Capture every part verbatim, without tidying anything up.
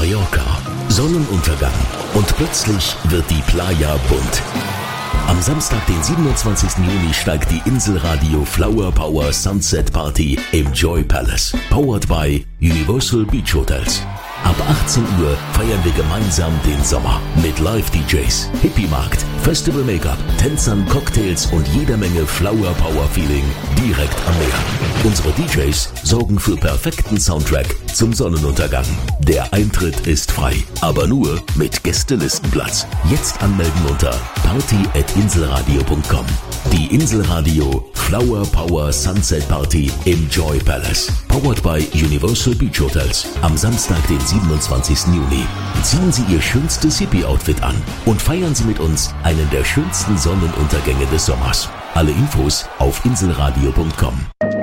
Mallorca. Sonnenuntergang. Und plötzlich wird die Playa bunt. Am Samstag, den siebenundzwanzigsten Juni, steigt die Inselradio Flower Power Sunset Party im Joy Palace. Powered by Universal Beach Hotels. Ab achtzehn Uhr feiern wir gemeinsam den Sommer mit Live-D Js, Hippie-Markt, Festival-Make-up, Tänzern, Cocktails und jeder Menge Flower-Power-Feeling direkt am Meer. Unsere D Js sorgen für perfekten Soundtrack zum Sonnenuntergang. Der Eintritt ist frei, aber nur mit Gästelistenplatz. Jetzt anmelden unter party at inselradio punkt com. Die Inselradio Flower Power Sunset Party im Joy Palace. Powered by Universal Beach Hotels. Am Samstag, den siebenundzwanzigsten Juni. Ziehen Sie Ihr schönstes Hippie-Outfit an und feiern Sie mit uns einen der schönsten Sonnenuntergänge des Sommers. Alle Infos auf inselradio punkt com.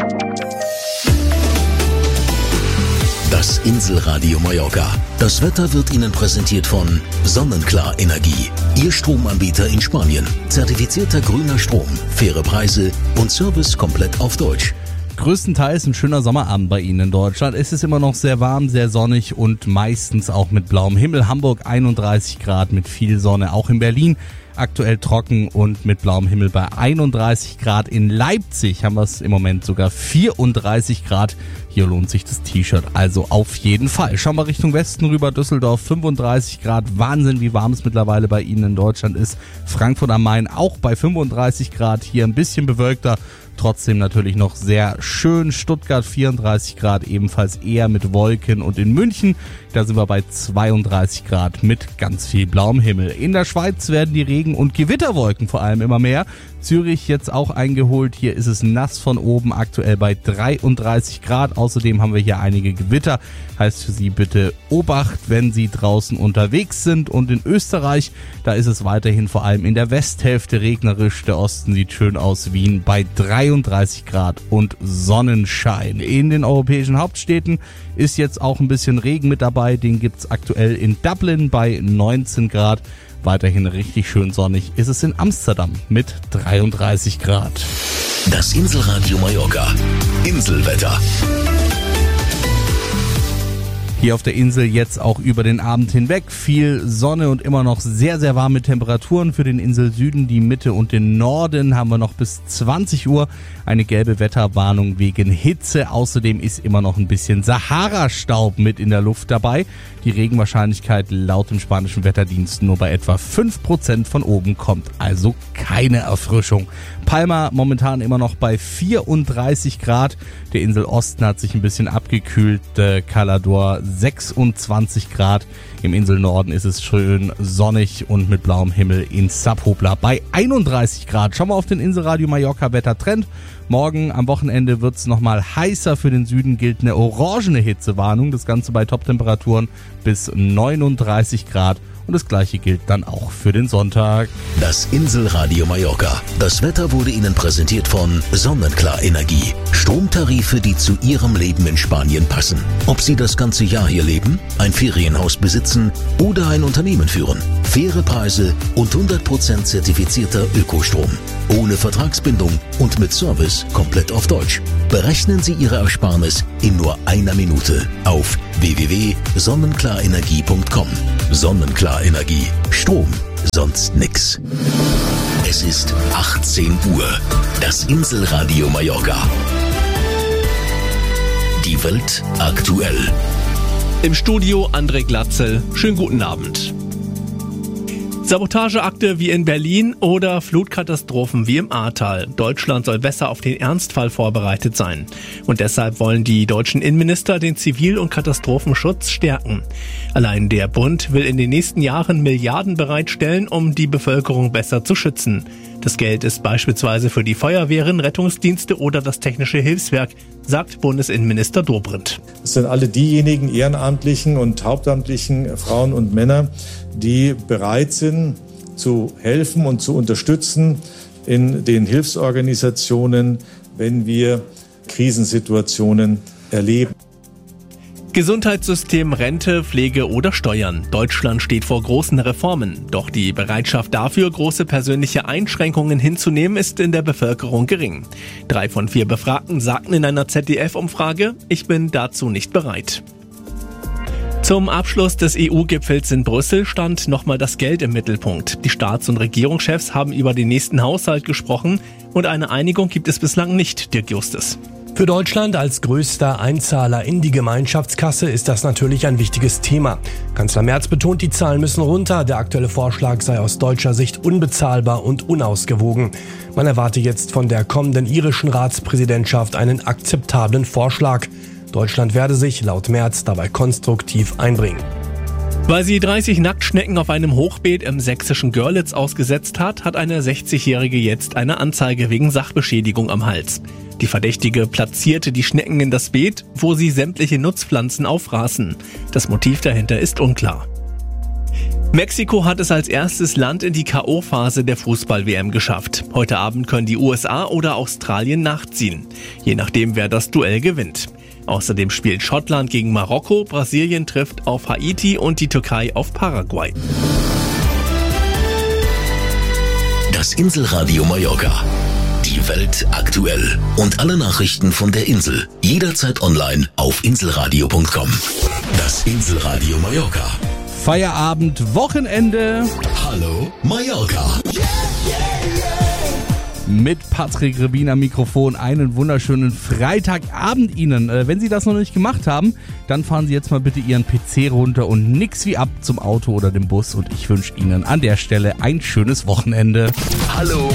Das Inselradio Mallorca. Das Wetter wird Ihnen präsentiert von Sonnenklar Energie. Ihr Stromanbieter in Spanien. Zertifizierter grüner Strom, faire Preise und Service komplett auf Deutsch. Größtenteils ein schöner Sommerabend bei Ihnen in Deutschland. Es ist immer noch sehr warm, sehr sonnig und meistens auch mit blauem Himmel. Hamburg einunddreißig Grad mit viel Sonne. Auch in Berlin aktuell trocken und mit blauem Himmel bei einunddreißig Grad. In Leipzig haben wir es im Moment sogar vierunddreißig Grad. Hier lohnt sich das T-Shirt also auf jeden Fall. Schauen wir Richtung Westen rüber. Düsseldorf fünfunddreißig Grad. Wahnsinn, wie warm es mittlerweile bei Ihnen in Deutschland ist. Frankfurt am Main auch bei fünfunddreißig Grad. Hier ein bisschen bewölkter. Trotzdem natürlich noch sehr schön. Stuttgart vierunddreißig Grad, ebenfalls eher mit Wolken. Und in München, da sind wir bei zweiunddreißig Grad mit ganz viel blauem Himmel. In der Schweiz werden die Regen- und Gewitterwolken vor allem immer mehr. Zürich jetzt auch eingeholt. Hier ist es nass von oben, aktuell bei dreiunddreißig Grad. Außerdem haben wir hier einige Gewitter. Heißt für Sie bitte Obacht, wenn Sie draußen unterwegs sind. Und in Österreich, da ist es weiterhin vor allem in der Westhälfte regnerisch. Der Osten sieht schön aus, Wien bei dreiunddreißig Grad und Sonnenschein. In den europäischen Hauptstädten ist jetzt auch ein bisschen Regen mit dabei. Den gibt's aktuell in Dublin bei neunzehn Grad. Weiterhin richtig schön sonnig ist es in Amsterdam mit dreiunddreißig Grad. Das Inselradio Mallorca. Inselwetter. Hier auf der Insel jetzt auch über den Abend hinweg viel Sonne und immer noch sehr, sehr warme Temperaturen. Für den Inselsüden, die Mitte und den Norden haben wir noch bis zwanzig Uhr eine gelbe Wetterwarnung wegen Hitze. Außerdem ist immer noch ein bisschen Sahara-Staub mit in der Luft dabei. Die Regenwahrscheinlichkeit laut dem spanischen Wetterdienst nur bei etwa fünf Prozent von oben kommt. Also keine Erfrischung. Palma momentan immer noch bei vierunddreißig Grad. Der Insel Osten hat sich ein bisschen abgekühlt. Äh, Calador sechsundzwanzig Grad. Im Inselnorden ist es schön sonnig und mit blauem Himmel in Sapopla bei einunddreißig Grad. Schauen wir auf den Inselradio Mallorca Wettertrend. Morgen am Wochenende wird es nochmal heißer. Für den Süden gilt eine orangene Hitzewarnung. Das Ganze bei Toptemperaturen bis neununddreißig Grad. Und das gleiche gilt dann auch für den Sonntag. Das Inselradio Mallorca. Das Wetter wurde Ihnen präsentiert von Sonnenklar Energie. Stromtarife, die zu Ihrem Leben in Spanien passen. Ob Sie das ganze Jahr hier leben, ein Ferienhaus besitzen oder ein Unternehmen führen. Faire Preise und hundert Prozent zertifizierter Ökostrom. Ohne Vertragsbindung und mit Service komplett auf Deutsch. Berechnen Sie Ihre Ersparnis in nur einer Minute auf w w w punkt sonnenklarenergie punkt com. Sonnenklar Energie. Strom, sonst nix. Es ist achtzehn Uhr. Das Inselradio Mallorca. Die Welt aktuell. Im Studio André Glatzel. Schönen guten Abend. Sabotageakte wie in Berlin oder Flutkatastrophen wie im Ahrtal. Deutschland soll besser auf den Ernstfall vorbereitet sein. Und deshalb wollen die deutschen Innenminister den Zivil- und Katastrophenschutz stärken. Allein der Bund will in den nächsten Jahren Milliarden bereitstellen, um die Bevölkerung besser zu schützen. Das Geld ist beispielsweise für die Feuerwehren, Rettungsdienste oder das Technische Hilfswerk, sagt Bundesinnenminister Dobrindt. Es sind alle diejenigen ehrenamtlichen und hauptamtlichen Frauen und Männer, die bereit sind, zu helfen und zu unterstützen in den Hilfsorganisationen, wenn wir Krisensituationen erleben. Gesundheitssystem, Rente, Pflege oder Steuern. Deutschland steht vor großen Reformen. Doch die Bereitschaft dafür, große persönliche Einschränkungen hinzunehmen, ist in der Bevölkerung gering. Drei von vier Befragten sagten in einer Z D F-Umfrage, ich bin dazu nicht bereit. Zum Abschluss des E U-Gipfels in Brüssel stand nochmal das Geld im Mittelpunkt. Die Staats- und Regierungschefs haben über den nächsten Haushalt gesprochen und eine Einigung gibt es bislang nicht, Dirk Justus. Für Deutschland als größter Einzahler in die Gemeinschaftskasse ist das natürlich ein wichtiges Thema. Kanzler Merz betont, die Zahlen müssen runter. Der aktuelle Vorschlag sei aus deutscher Sicht unbezahlbar und unausgewogen. Man erwarte jetzt von der kommenden irischen Ratspräsidentschaft einen akzeptablen Vorschlag. Deutschland werde sich laut Merz dabei konstruktiv einbringen. Weil sie dreißig Nacktschnecken auf einem Hochbeet im sächsischen Görlitz ausgesetzt hat, hat eine sechzigjährige jetzt eine Anzeige wegen Sachbeschädigung am Hals. Die Verdächtige platzierte die Schnecken in das Beet, wo sie sämtliche Nutzpflanzen auffraßen. Das Motiv dahinter ist unklar. Mexiko hat es als erstes Land in die K O-Phase der Fußball-W M geschafft. Heute Abend können die U S A oder Australien nachziehen, je nachdem wer das Duell gewinnt. Außerdem spielt Schottland gegen Marokko, Brasilien trifft auf Haiti und die Türkei auf Paraguay. Das Inselradio Mallorca. Die Welt aktuell. Und alle Nachrichten von der Insel. Jederzeit online auf inselradio punkt com. Das Inselradio Mallorca. Feierabend, Wochenende. Hallo Mallorca. Mit Patrick Rebin am Mikrofon einen wunderschönen Freitagabend Ihnen. Äh, wenn Sie das noch nicht gemacht haben, dann fahren Sie jetzt mal bitte Ihren P C runter und nix wie ab zum Auto oder dem Bus. Und ich wünsche Ihnen an der Stelle ein schönes Wochenende. Hallo